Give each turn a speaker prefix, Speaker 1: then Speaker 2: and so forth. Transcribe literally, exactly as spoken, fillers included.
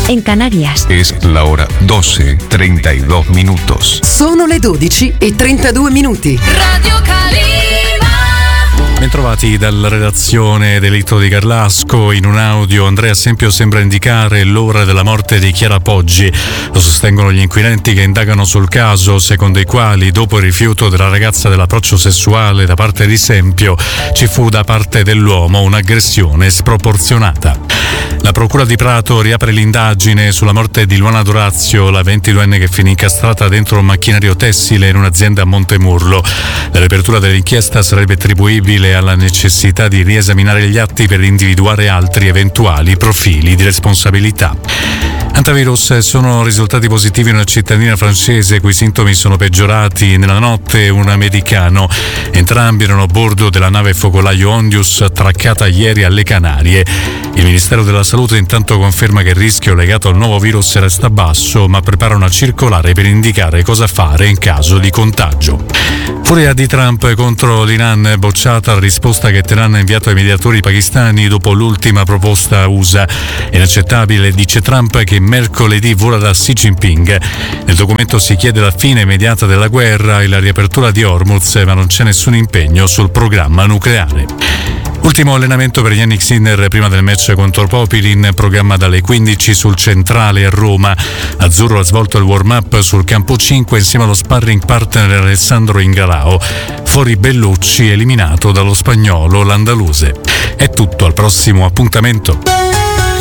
Speaker 1: en Canarias.
Speaker 2: Es la hora doce treinta y dos minutos.
Speaker 3: Sono le dodici e trentadue minuti.
Speaker 4: Radio Calima.
Speaker 5: Bentrovati dalla redazione Delitto di Carlasco. In un audio Andrea Sempio sembra indicare l'ora della morte di Chiara Poggi. Lo sostengono gli inquirenti che indagano sul caso, secondo i quali dopo il rifiuto della ragazza dell'approccio sessuale da parte di Sempio ci fu da parte dell'uomo un'aggressione sproporzionata. La procura di Prato riapre l'indagine sulla morte di Luana Dorazio, la ventiduenne che finì incastrata dentro un macchinario tessile in un'azienda a Montemurlo. La riapertura dell'inchiesta sarebbe attribuibile alla necessità di riesaminare gli atti per individuare altri eventuali profili di responsabilità. Antivirus: sono risultati positivi una cittadina francese i cui sintomi sono peggiorati nella notte e un americano. Entrambi erano a bordo della nave focolaio Ondius attraccata ieri alle Canarie. Il Ministero della Salute intanto conferma che il rischio legato al nuovo virus resta basso, ma prepara una circolare per indicare cosa fare in caso di contagio. Furia di Trump contro l'Iran, bocciata la risposta che Teheran ha inviato ai mediatori pakistani dopo l'ultima proposta U S A. È inaccettabile, dice Trump, che mercoledì vola da Xi Jinping. Nel documento si chiede la fine immediata della guerra e la riapertura di Hormuz, ma non c'è nessun impegno sul programma nucleare. Ultimo allenamento per Yannick Sinner prima del match contro Popilin, programma dalle quindici sul Centrale a Roma. Azzurro ha svolto il warm-up sul campo cinque insieme allo sparring partner Alessandro Ingalao. Fuori Bellucci, eliminato dallo spagnolo l'andaluse. È tutto, al prossimo appuntamento.